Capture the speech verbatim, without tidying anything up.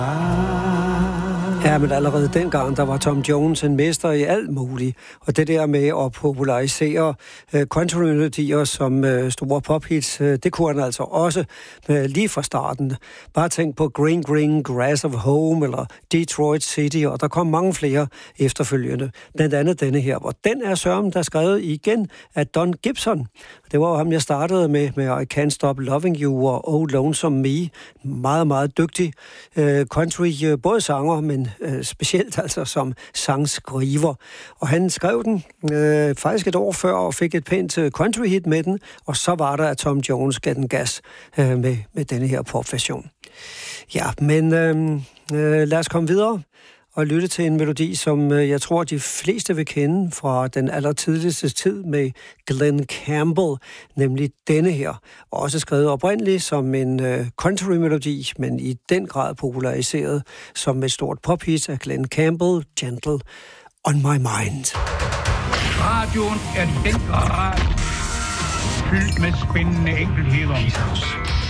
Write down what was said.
Ja, men allerede dengang, der var Tom Jones en mester i alt muligt. Og det der med at popularisere uh, country-melodier som uh, store pophits, uh, det kunne han altså også uh, lige fra starten. Bare tænk på Green Green Grass of Home eller Detroit City, og der kom mange flere efterfølgende. Blandt andet denne her, hvor den er sørmen, der er skrevet igen af Don Gibson. Det var jo ham, jeg startede med, med I Can't Stop Loving You og Oh Lonesome Me. Meget, meget dygtig uh, country, uh, både sanger, men uh, specielt altså som sangskriver. Og han skrev den uh, faktisk et år før og fik et pænt uh, country-hit med den, og så var der, at Tom Jones gav den gas uh, med, med denne her popversion. Ja, men uh, uh, lad os komme videre og lytte til en melodi, som jeg tror, de fleste vil kende fra den allertidligste tid med Glen Campbell, nemlig denne her. Også skrevet oprindeligt som en uh, country-melodi, men i den grad populariseret som et stort pophit af Glen Campbell, Gentle on My Mind. Radioen er den grad fyldt med spændende enkeltheder.